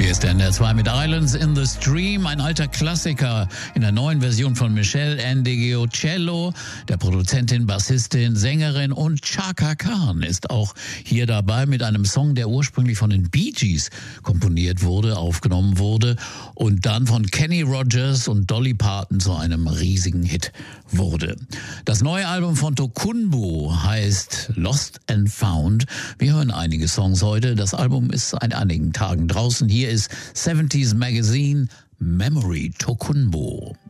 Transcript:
Hier ist der NDR 2 mit Islands in the Stream, ein alter Klassiker in der neuen Version von Michelle Ndegeocello. Der Produzentin, Bassistin, Sängerin und Chaka Khan ist auch hier dabei mit einem Song, der ursprünglich von den Bee Gees komponiert wurde, aufgenommen wurde und dann von Kenny Rogers und Dolly Parton zu einem riesigen Hit wurde. Das neue Album von Tokunboh heißt Lost and Found. Wir hören einige Songs heute. Das Album ist seit einigen Tagen draußen. Hier ist 70s Magazine Memory Tokunboh.